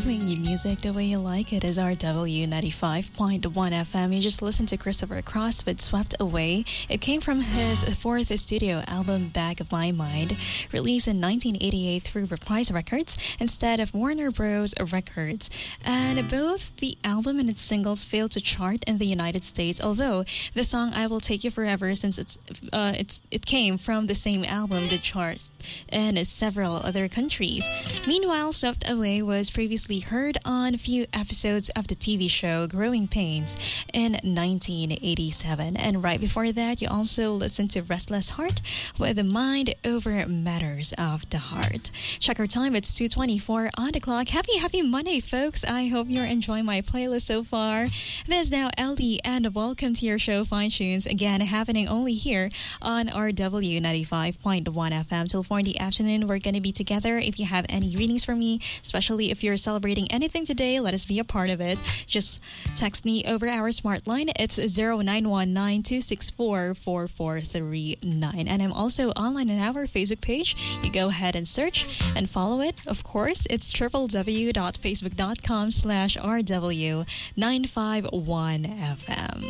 playing you music the way you like it is RW 95.1 FM. You just listened to Christopher Cross with Swept Away. It came from his fourth studio album, Back of My Mind, released in 1988 through Reprise Records instead of Warner Bros. Records. And both the album and its singles failed to chart in the United States, although the song I Will Take You Forever, since it came from the same album, did chart in several other countries. Meanwhile, Swept Away was previously heard on a few episodes of the TV show Growing Pains in 1987. And right before that, you also listened to Restless Heart with the Mind Over Matters of the Heart. Check our time, it's 2:24 on the clock. Happy Monday, folks. I hope you're enjoying my playlist so far. This is now LD, and welcome to your show, Fine Tunes, again happening only here on RW 95.1 FM till 4 in the afternoon. We're going to be together. If you have any readings for me, especially if you're celebrating anything today, let us be a part of it. Just text me over our smart line. It's 0919-264-4439. And I'm also online on our Facebook page. You go ahead and search and follow it. Of course, it's www.facebook.com/RW951FM.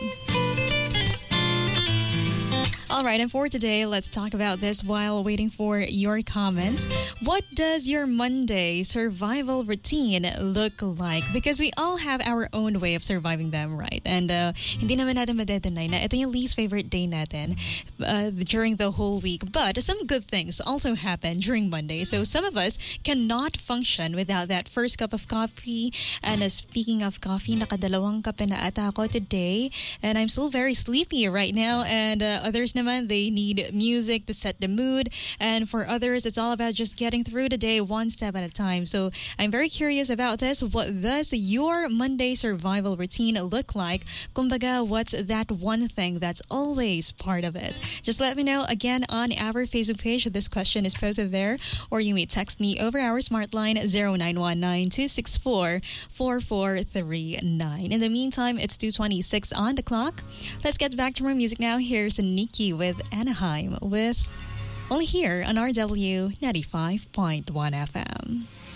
Alright, and for today, let's talk about this while waiting for your comments. What does your Monday survival routine look like? Because we all have our own way of surviving them, right? And hindi naman natin madedenay na ito yung least favorite day natin during the whole week. But some good things also happen during Monday. So some of us cannot function without that first cup of coffee. And speaking of coffee, nakadalawang kape na ata ako today. And I'm still very sleepy right now. And others naman, they need music to set the mood, and for others it's all about just getting through the day one step at a time. So I'm very curious about this. What does your Monday survival routine look like? Kumbaga, what's that one thing that's always part of it? Just let me know again on our Facebook page. This question is posted there, or you may text me over our smart line 0919-264-4439. In the meantime, it's 2:26 on the clock. Let's get back to more music now. Here's Nikki with Anaheim with only here on RW 95.1 FM.